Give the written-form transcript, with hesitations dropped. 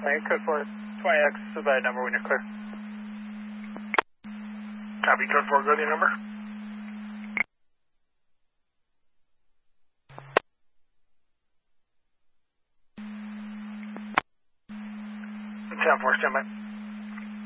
Alright, code 4, 20X, provide number when you're clear. Copy, code 4, go to your number. 10-4, stand by.